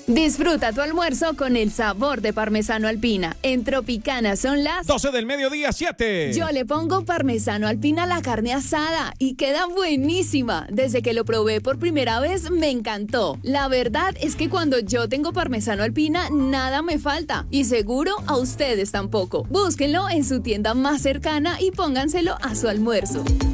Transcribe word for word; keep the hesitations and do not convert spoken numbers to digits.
Disfruta tu almuerzo con el sabor de parmesano Alpina. En Tropicana son las doce del mediodía, siete. Yo le pongo parmesano Alpina a la carne asada y queda buenísima. Desde que lo probé por primera vez me encantó. La verdad es que cuando yo tengo parmesano Alpina nada me falta y seguro a ustedes tampoco. Búsquenlo en su tienda más cercana y pónganselo a su almuerzo.